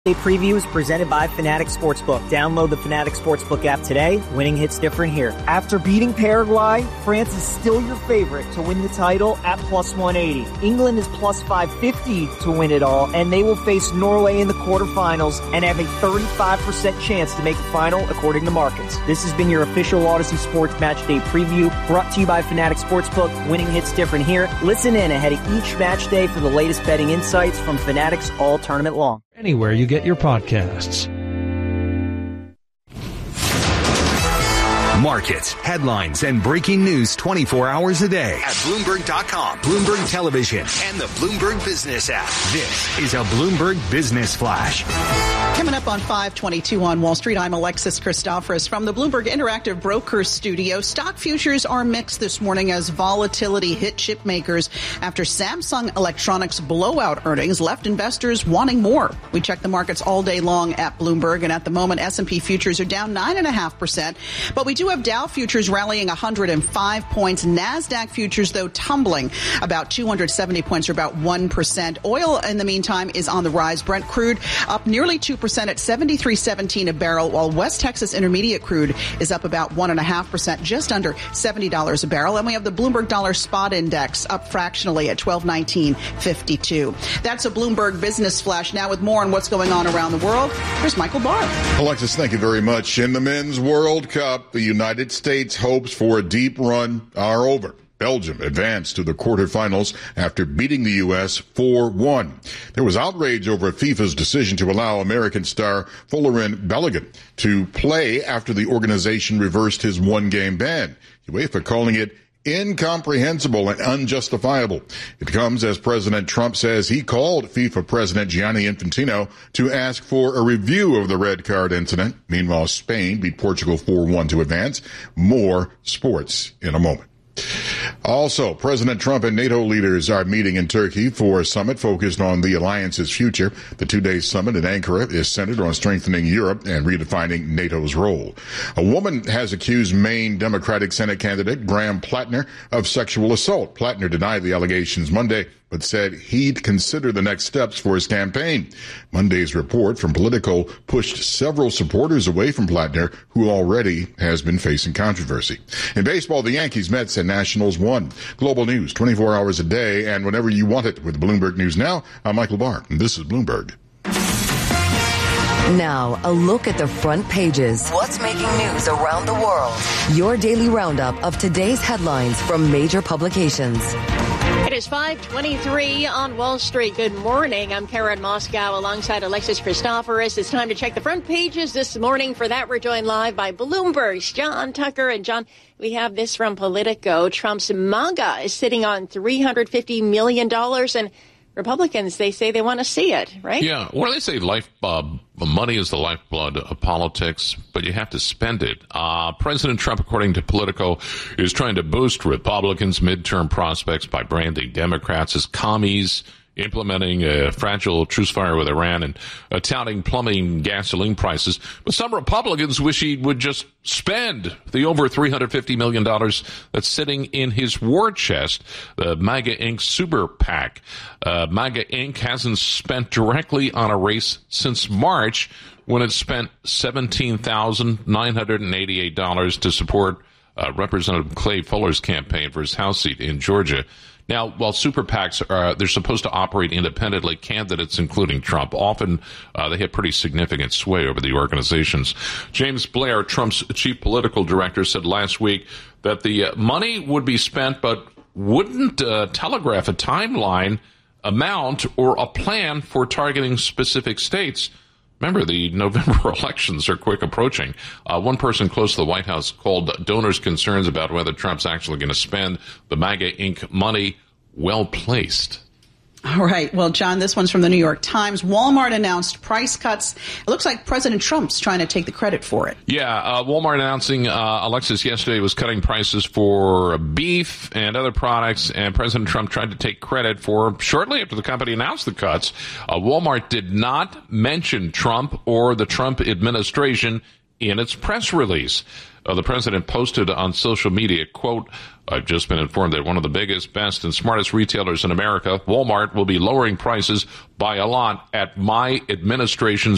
Preview is presented by Fanatics Sportsbook. Download the Fanatics Sportsbook app today. Winning hits different here. After beating Paraguay, France is still your favorite to win the title at plus 180. England is plus 550 to win it all, and they will face Norway in the quarterfinals and have a 35% chance to make the final according to markets. This has been your official Odyssey Sports Match Day Preview, brought to you by Fanatics Sportsbook. Winning hits different here. Listen in ahead of each match day for the latest betting insights from Fanatics all tournament long. Anywhere you get your podcasts. Markets, headlines, and breaking news 24 hours a day at Bloomberg.com, Bloomberg Television, and the Bloomberg Business app. This is a Bloomberg Business Flash. Coming up on 522 on Wall Street, I'm Alexis Christoforous from the Bloomberg Interactive Brokers studio. Stock futures are mixed this morning as volatility hit chip makers after Samsung Electronics blowout earnings left investors wanting more. We check the markets all day long at Bloomberg, and at the moment, S&P futures are down 9.5%, but we do have Dow futures rallying 105 points. NASDAQ futures, though, tumbling about 270 points or about 1%. Oil, in the meantime, is on the rise. Brent crude up nearly 2% at $73.17 a barrel, while West Texas Intermediate crude is up about 1.5%, just under $70 a barrel. And we have the Bloomberg Dollar Spot Index up fractionally at $12.1952. That's a Bloomberg Business Flash. Now with more on what's going on around the world, here's Michael Barr. Alexis, thank you very much. In the Men's World Cup, the United States hopes for a deep run are over. Belgium advanced to the quarterfinals after beating the U.S. 4-1. There was outrage over FIFA's decision to allow American star Folarin Balogun to play after the organization reversed his one-game ban. UEFA calling it incomprehensible and unjustifiable. It comes as President Trump says he called FIFA President Gianni Infantino to ask for a review of the red card incident. Meanwhile, Spain beat Portugal 4-1 to advance. More sports in a moment. Also, President Trump and NATO leaders are meeting in Turkey for a summit focused on the alliance's future. The two-day summit in Ankara is centered on strengthening Europe and redefining NATO's role. A woman has accused Maine Democratic Senate candidate Graham Plattner of sexual assault. Plattner denied the allegations Monday, but said he'd consider the next steps for his campaign. Monday's report from Politico pushed several supporters away from Plattner, who already has been facing controversy. In baseball, the Yankees, Mets, and Nationals won. Global news 24 hours a day and whenever you want it with Bloomberg News Now. I'm Michael Barr, and this is Bloomberg. Now, a look at the front pages. What's making news around the world? Your daily roundup of today's headlines from major publications. It is 5:23 on Wall Street. Good morning. I'm Karen Moscow alongside Alexis Christoforous. It's time to check the front pages this morning. For that, we're joined live by Bloomberg's John Tucker. And John, we have this from Politico. Trump's MAGA is sitting on $350 million, and Republicans, they say they want to see it, right? Yeah. Well, they say money is the lifeblood of politics, but you have to spend it. President Trump, according to Politico, is trying to boost Republicans' midterm prospects by branding Democrats as commies, implementing a fragile truce fire with Iran, and touting plummeting gasoline prices. But some Republicans wish he would just spend the over $350 million that's sitting in his war chest, the MAGA Inc. Super PAC. MAGA Inc. hasn't spent directly on a race since March, when it spent $17,988 to support Representative Clay Fuller's campaign for his House seat in Georgia. Now, while super PACs they're supposed to operate independently, candidates, including Trump, often they have pretty significant sway over the organizations. James Blair, Trump's chief political director, said last week that the money would be spent, but wouldn't telegraph a timeline, amount, or a plan for targeting specific states. Remember, the November elections are quick approaching. One person close to the White House called donors' concerns about whether Trump's actually going to spend the MAGA Inc. money well placed. All right. Well, John, this one's from the New York Times. Walmart announced price cuts. It looks like President Trump's trying to take the credit for it. Yeah. Walmart announcing, Alexis, yesterday was cutting prices for beef and other products, and President Trump tried to take credit for shortly after the company announced the cuts. Walmart did not mention Trump or the Trump administration in its press release. The president posted on social media, quote, "I've just been informed that one of the biggest, best, and smartest retailers in America, Walmart, will be lowering prices by a lot at my administration's